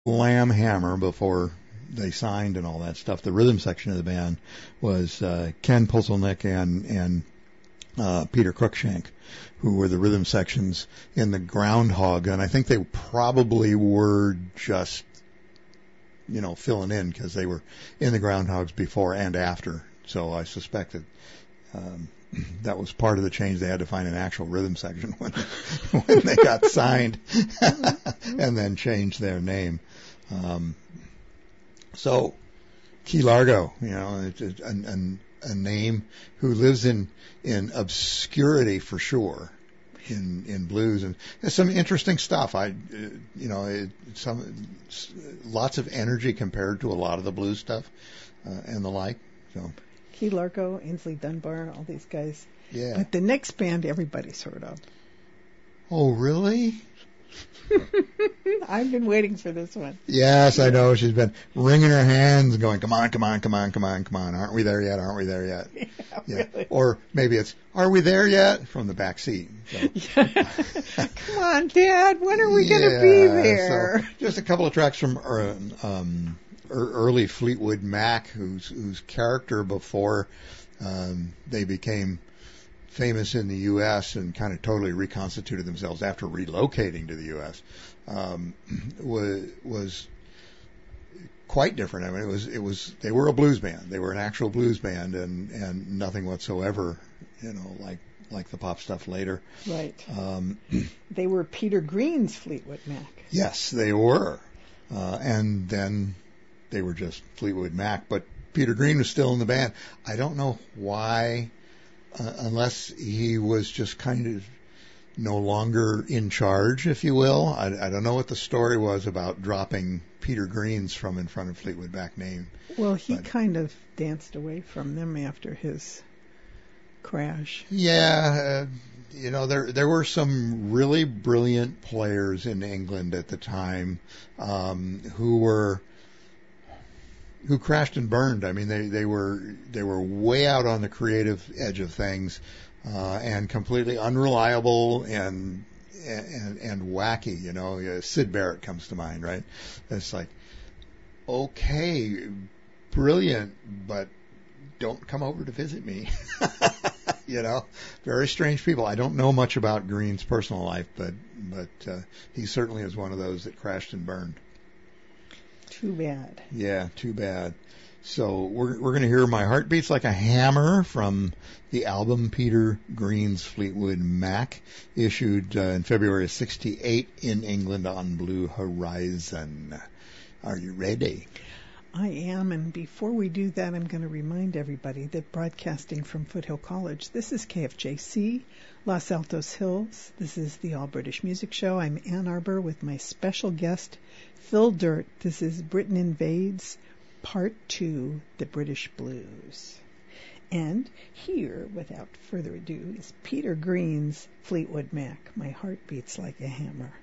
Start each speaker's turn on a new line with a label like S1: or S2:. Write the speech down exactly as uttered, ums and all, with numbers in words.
S1: Lamb Hammer, before they signed and all that stuff, the rhythm section of the band was uh, Ken Puzelnik and and uh, Peter Cruikshank, who were the rhythm sections in the Groundhog, and I think they probably were just, you know, filling in because they were in the Groundhogs before and after. So I suspected um, that was part of the change. They had to find an actual rhythm section when when they got signed, and then change their name. Um, so Key Largo, you know, it's a, a, a name who lives in in obscurity for sure in in blues, and there's some interesting stuff. I, you know, it, some lots of energy compared to a lot of the blues stuff uh, and the like. So
S2: Key Largo, Ainsley Dunbar, all these guys.
S1: Yeah.
S2: But the next band everybody's heard of.
S1: Oh, really?
S2: I've been waiting for this one.
S1: Yes, I know. She's been wringing her hands and going, come on, come on, come on, come on, come on. Aren't we there yet? Aren't we there yet?
S2: Yeah,
S1: yeah.
S2: Really.
S1: Or maybe it's, are we there yet? From the back seat. So.
S2: Yeah. Come on, Dad. When are we
S1: yeah,
S2: going to be there?
S1: So just a couple of tracks from uh, um, early Fleetwood Mac, whose whose character before um, they became famous in the U S and kind of totally reconstituted themselves after relocating to the U S Um, was was quite different. I mean, it was it was they were a blues band. They were an actual blues band, and and nothing whatsoever, you know, like like the pop stuff later.
S2: Right.
S1: Um,
S2: they were Peter Green's Fleetwood Mac.
S1: Yes, they were, uh, and then they were just Fleetwood Mac. But Peter Green was still in the band. I don't know why. Uh, unless he was just kind of no longer in charge, if you will. I, I don't know what the story was about dropping Peter Green's from in front of Fleetwood Mac name.
S2: Well, he
S1: but,
S2: kind of danced away from them after his crash.
S1: Yeah, uh, you know, there there were some really brilliant players in England at the time um, who were who crashed and burned. I mean, they, they were they were way out on the creative edge of things, uh, and completely unreliable and and and wacky. You know, Sid Barrett comes to mind, right? It's like, okay, brilliant, but don't come over to visit me. You know, very strange people. I don't know much about Green's personal life, but but uh, he certainly is one of those that crashed and burned.
S2: Too bad.
S1: Yeah, too bad. So we're we're going to hear My Heart Beats Like a Hammer from the album Peter Green's Fleetwood Mac, issued uh, in February of sixty-eight in England on Blue Horizon. Are you ready?
S2: I am, and before we do that, I'm going to remind everybody that broadcasting from Foothill College, this is K F J C, Los Altos Hills. This is the All British Music Show. I'm Ann Arbor with my special guest, Phil Dirt. This is Britain Invades, Part two, The British Blues. And here, without further ado, is Peter Green's Fleetwood Mac, My Heart Beats Like a Hammer.